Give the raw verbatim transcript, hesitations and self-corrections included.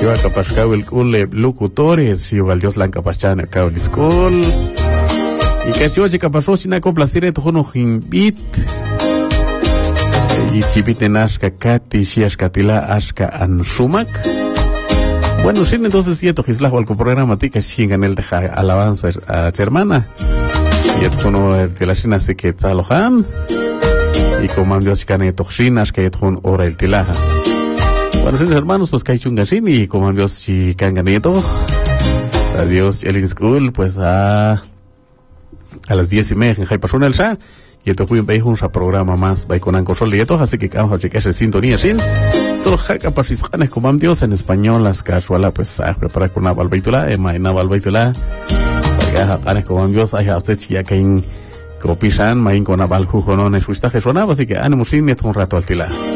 Yo capaz el ule locutores, yo al Dios la capachana acá el school. Y que yo chica pasó sin complacer tu no invit. Y chipite nashka kati shiashkatila ashka ansumak. Bueno, sí, entonces cierto que es la cual programa tica chingan el de alabanza a tu hermana. Y es como de la china se que talohan. Y como Dios cane toxinas que es un hora el tilaja. Bueno, sí, hermanos, pues que chungashin y como Dios si canganeto. Adiós, el school, pues a a las diez y media en Jai Persona el Shah. Y esto fue un país un programa más va con Ancosol y esto, así que vamos a checar esa sintonía sin todo jaca pasisjanes como Dios en español las casuala pues a preparar con una balbaitula ema en una balbaitula porque jacanes como Dios hay hacer ya que copisan main con una baljujo no en su estaje sonaba así que ánimo sin esto un rato al tila.